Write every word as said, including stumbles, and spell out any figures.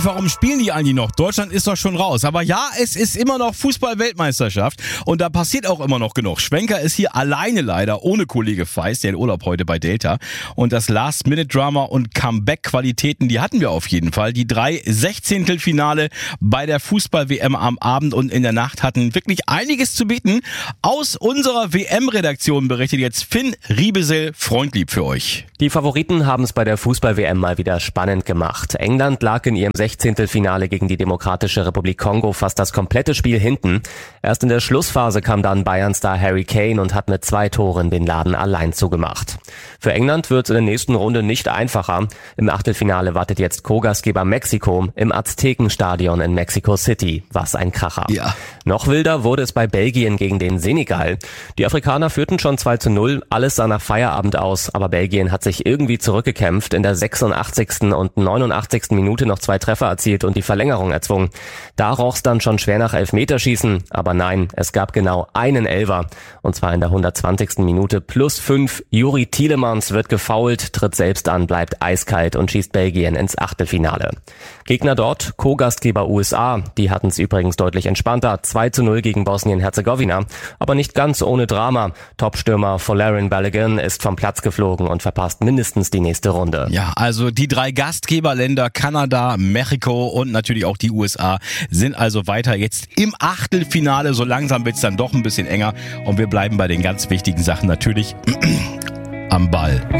Warum spielen die eigentlich noch? Deutschland ist doch schon raus. Aber ja, es ist immer noch Fußball-Weltmeisterschaft und da passiert auch immer noch genug. Schwenker ist hier alleine leider, ohne Kollege Feist, der in Urlaub heute bei Delta. Und das Last-Minute-Drama und Comeback-Qualitäten, die hatten wir auf jeden Fall. Die drei Sechzehntelfinale bei der Fußball-W M am Abend und in der Nacht hatten wirklich einiges zu bieten. Aus unserer W M-Redaktion berichtet jetzt Finn Riebesel freundlieb für euch. Die Favoriten haben es bei der Fußball-W M mal wieder spannend gemacht. England lag in ihrem Sechzehntelfinale gegen die Demokratische Republik Kongo fast das komplette Spiel hinten. Erst in der Schlussphase kam dann Bayern-Star Harry Kane und hat mit zwei Toren den Laden allein zugemacht. Für England wird es in der nächsten Runde nicht einfacher. Im Achtelfinale wartet jetzt Co-Gastgeber Mexiko im Aztekenstadion in Mexico City. Was ein Kracher. Ja. Noch wilder wurde es bei Belgien gegen den Senegal. Die Afrikaner führten schon zwei zu null, alles sah nach Feierabend aus, aber Belgien hat sich irgendwie zurückgekämpft, in der sechsundachtzigsten und neunundachtzigsten Minute noch zwei Treffer erzielt und die Verlängerung erzwungen. Da roch's dann schon schwer nach Elfmeterschießen, aber nein, es gab genau einen Elfer, und zwar in der hundertzwanzigsten Minute plus fünf. Juri Tielemans wird gefoult, tritt selbst an, bleibt eiskalt und schießt Belgien ins Achtelfinale. Gegner dort, Co-Gastgeber U S A, die hatten's übrigens deutlich entspannter, zwei zu null gegen Bosnien-Herzegowina, aber nicht ganz ohne Drama. Topstürmer Folarin Balogun ist vom Platz geflogen und verpasst mindestens die nächste Runde. Ja, also die drei Gastgeberländer Kanada, Mexiko und natürlich auch die U S A sind also weiter jetzt im Achtelfinale. So langsam wird's dann doch ein bisschen enger und wir bleiben bei den ganz wichtigen Sachen natürlich am Ball.